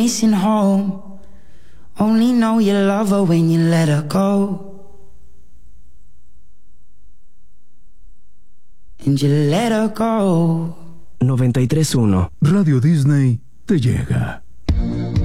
Missing home. Only know you love her when you let her go. And you let her go. 93.1 Radio Disney te llega.